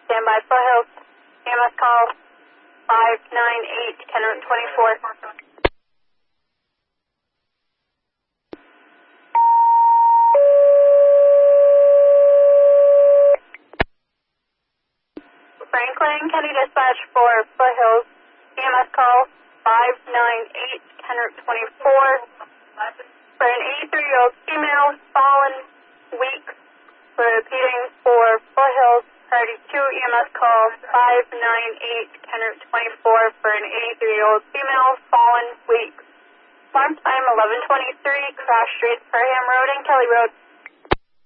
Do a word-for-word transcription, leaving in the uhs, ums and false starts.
Stand by Foothills. E M S call five nine eight, ten Route twenty-four. Franklin County Dispatch for Foothills. E M S call five nine eight, ten Route twenty-four. For an eighty-three-year-old female, fallen, weak. Repeating for Foothills, priority two, E M S call five nine eight, ten Route twenty-four for an eighty-three-year-old female, fallen, weak. Alarm time eleven twenty-three, Cross Street, Perham Road and Kelly Road.